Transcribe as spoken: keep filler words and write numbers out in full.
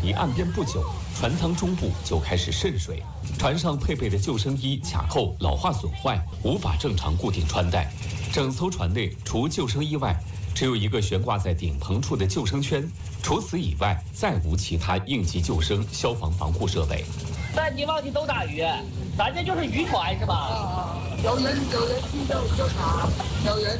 离岸边不久，船舱中部就开始渗水，船上配备的救生衣卡扣老化损坏，无法正常固定穿戴。整艘船内除救生衣外，只有一个悬挂在顶棚处的救生圈，除此以外，再无其他应急救生、消防防护设备。 三级旺季都打鱼，咱这就是渔船是吧？ 啊，有人有人有有查，有人